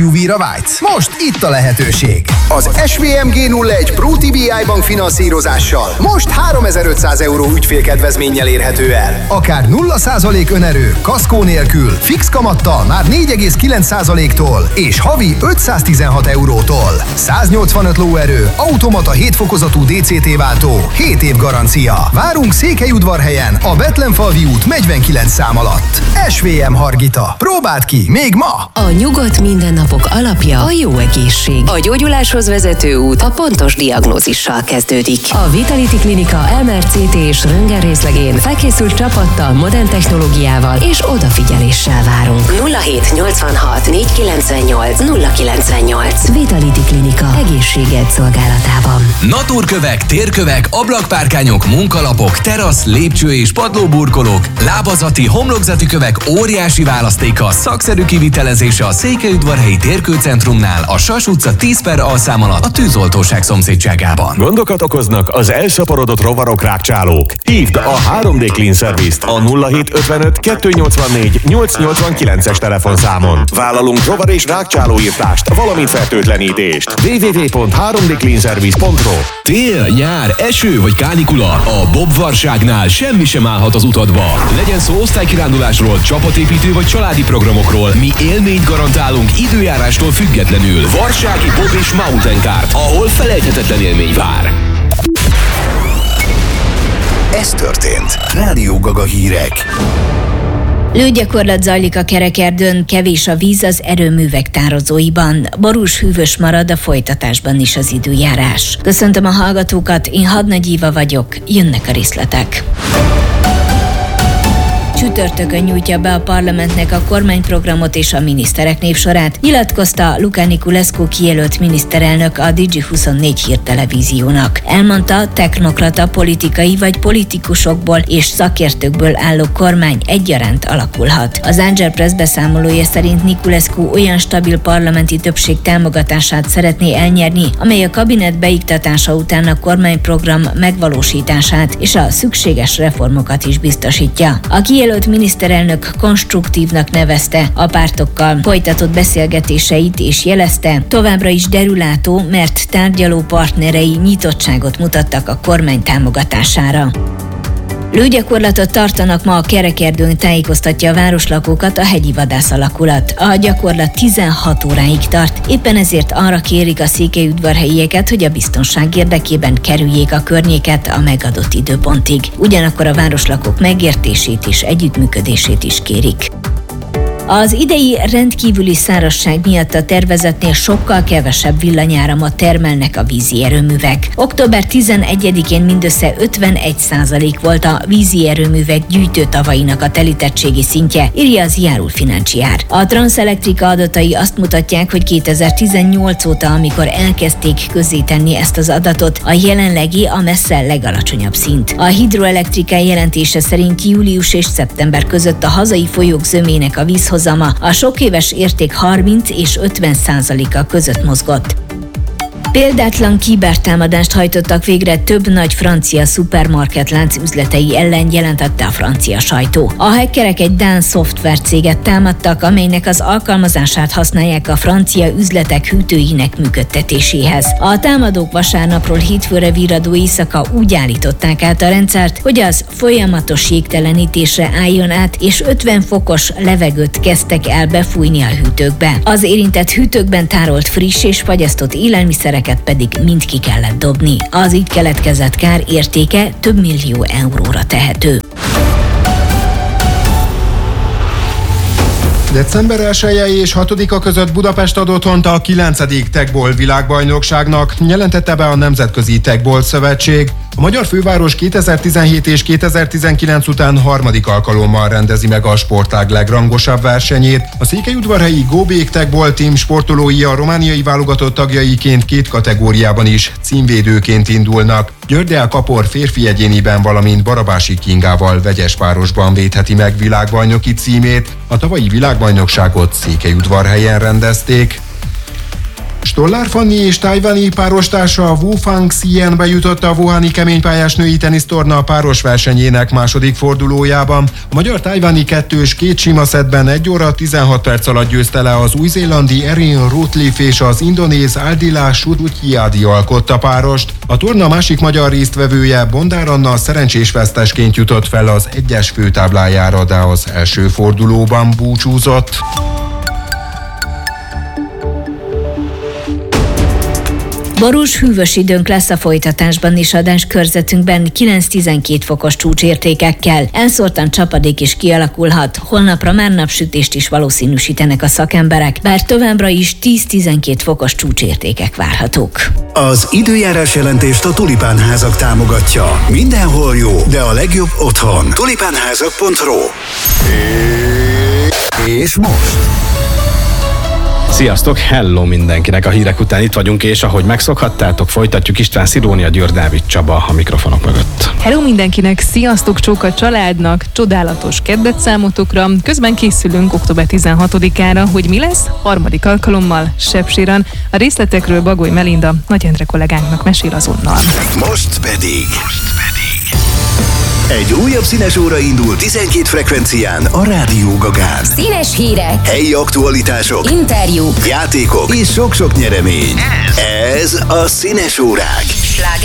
SUV-ra vágysz? Most itt a lehetőség! Az SVMG 01 Pro TBI Bank finanszírozással most 3500 € ügyfélkedvezménnyel érhető el. Akár 0% önerő, kaszkó nélkül, fix kamattal már 4,9%-tól és havi 516 € 185 lóerő, automata 7 fokozatú DCT váltó, 7 év garancia. Várunk Székelyudvarhelyen, a Betlenfalvi út 49 szám alatt. SVM Hargita. Próbáld ki még ma! A nyugodt mindennapok alapja a jó egészség. A gyógyuláshoz vezető út a pontos diagnózissal kezdődik. A Vitality Klinika MRCT és röntgen részlegén felkészült csapattal, modern technológiával és odafigyeléssel várunk. 0786 498 098. Vitality Klinika. Egészséged szolgálatában. Naturkövek, térkövek, ablakpárkányok, munkalapok, terasz, lépcső és padlóburkolók, lábazati, homlokzati kövek óriási választéka, szakszerű kivitelezése a Székelyudvarhelyi Térkőcentrumnál, a Sas utca 10/A szám alatt a tűzoltóság szomszédságában. Gondokat okoznak az elszaporodott rovarok, rákcsálók. Hívd a 3D Clean Service-t a 0755 284 889-es telefonszámon. Vállalunk rovar- és rákcsálóírtást, valamint fertőtlenítést. www.3dcleanservice.ro. Tél, nyár, eső vagy kánikula, a Bob Varságnál semmi sem állhat az utadba. Legyen szó osztálykirándulásról, csapatépítő vagy családi programokról, mi élményt garantálunk időjárástól függetlenül. Varsági Bob és Mountain Kart, ahol felejthetetlen élmény vár. Ez történt. Rádió Gaga hírek. Lőgyakorlat zajlik a Kerekerdőn, kevés a víz az erőművek tározóiban. Borús, hűvös marad a folytatásban is az időjárás. Köszöntöm a hallgatókat, én Hadnagy Éva vagyok, jönnek a részletek. Csütörtökön nyújtja be a parlamentnek a kormányprogramot és a miniszterek névsorát, nyilatkozta Luca Niculescu kijelölt miniszterelnök a Digi24 hírtelevíziónak. Elmondta, technokrata politikai vagy politikusokból és szakértőkből álló kormány egyaránt alakulhat. Az Angel Press beszámolója szerint Niculescu olyan stabil parlamenti többség támogatását szeretné elnyerni, amely a kabinet beiktatása után a kormányprogram megvalósítását és a szükséges reformokat is biztosítja. A kijelölt miniszterelnök konstruktívnak nevezte a pártokkal folytatott beszélgetéseit és jelezte, továbbra is derülátó, mert tárgyaló partnerei nyitottságot mutattak a kormány támogatására. Lőgyakorlatot tartanak ma a Kerekerdőn, tájékoztatja a városlakókat a hegyi vadász alakulat. A gyakorlat 16 óráig tart, éppen ezért arra kérik a székelyudvarhelyieket, hogy a biztonság érdekében kerüljék a környéket a megadott időpontig. Ugyanakkor a városlakók megértését és együttműködését is kérik. Az idei rendkívüli szárazság miatt a tervezetnél sokkal kevesebb villanyáramot termelnek a vízi erőművek. Október 11-én mindössze 51% volt a vízi erőművek gyűjtőtavainak a telítettségi szintje, írja az Járul Financiár. A Transelectrica adatai azt mutatják, hogy 2018 óta, amikor elkezdték közzétenni ezt az adatot, a jelenlegi a messze legalacsonyabb szint. A Hidroelektrika jelentése szerint július és szeptember között a hazai folyók zömének a vízhozama a sokéves érték 30 és 50%-a között mozgott. Példátlan kibertámadást hajtottak végre több nagy francia szupermarketlánc üzletei ellen, jelentette a francia sajtó. A hackerek egy dán szoftvercéget támadtak, amelynek az alkalmazását használják a francia üzletek hűtőinek működtetéséhez. A támadók vasárnapról hétfőre virradó éjszaka úgy állították át a rendszert, hogy az folyamatos jégtelenítésre álljon át, és 50 fokos levegőt kezdtek el befújni a hűtőkbe. Az érintett hűtőkben tárolt friss és fagyasztott élelmiszereket pedig mind ki kellett dobni. Az így keletkezett kár értéke több millió euróra tehető. December 1-e és 6-a között Budapest ad otthont a 9. Techball világbajnokságnak, jelentette be a Nemzetközi Techball Szövetség. A magyar főváros 2017 és 2019 után harmadik alkalommal rendezi meg a sportág legrangosabb versenyét. A székelyudvarhelyi Go-Big Techball Team sportolói a romániai válogatott tagjaiként 2 kategóriában is címvédőként indulnak. Györgyel Kapor férfi egyéniben, valamint Barabási Kingával vegyes párosban védheti meg világbajnoki címét. A tavalyi világbajnokságot Székelyudvarhelyen rendezték. Stollár Fanni és tajvani párostársa Wu Fangxian bejutott a wuhani keménypályás női tenisztorna páros versenyének második fordulójában. A magyar-tajvani kettős két sima szettben 1 óra 16 perc alatt győzte le az új-zélandi Erin Routliffe és az indonéz Aldila Shurutyiadi alkotta párost. A torna másik magyar résztvevője, Bondár Anna szerencsés vesztesként jutott fel az egyes főtáblájára, de az első fordulóban búcsúzott. Borús, hűvös időnk lesz a folytatásban is, adáskörzetünkben 9-12 fokos csúcsértékekkel. Elszórtan csapadék is kialakulhat, holnapra már napsütést is valószínűsítenek a szakemberek, bár továbbra is 10-12 fokos csúcsértékek várhatók. Az időjárás jelentést a Tulipánházak támogatja. Mindenhol jó, de a legjobb otthon. Tulipánházak.ro. És most... Sziasztok, hello mindenkinek! A hírek után itt vagyunk, és ahogy megszokhattátok, folytatjuk. István Szidónia, Győr Dávid Csaba a mikrofonok mögött. Hello mindenkinek, sziasztok, csók a családnak, csodálatos kedvet számotokra. Közben készülünk október 16-ára, hogy mi lesz harmadik alkalommal Sepsiran. A részletekről Bagoly Melinda, Nagy Endre kollégánknak mesél azonnal. Most pedig... Egy újabb színes óra indul 12 frekvencián a Rádió Gagán. Színes hírek, helyi aktualitások, interjúk, játékok és sok-sok nyeremény. Ez a Színes órák.